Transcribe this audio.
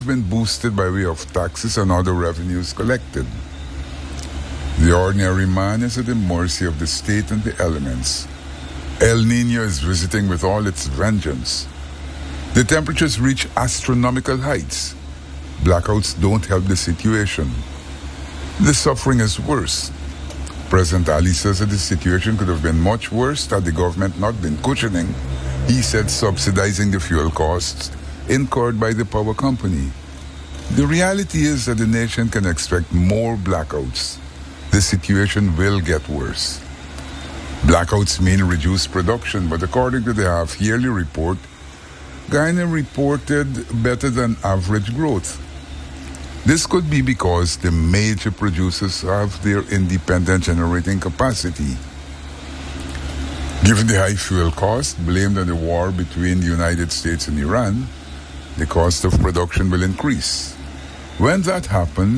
been boosted by way of taxes and other revenues collected. The ordinary man is at the mercy of the state and the elements. El Nino is visiting with all its vengeance. The temperatures reach astronomical heights. Blackouts don't help the situation. The suffering is worse. President Ali says that the situation could have been much worse had the government not been cushioning, he said, subsidizing the fuel costs incurred by the power company. The reality is that the nation can expect more blackouts. The situation will get worse. Blackouts mean reduced production, but according to the half-yearly report, Guyana reported better than average growth. This could be because the major producers have their independent generating capacity. Given the high fuel cost blamed on the war between the United States and Iran, the cost of production will increase. When that happens,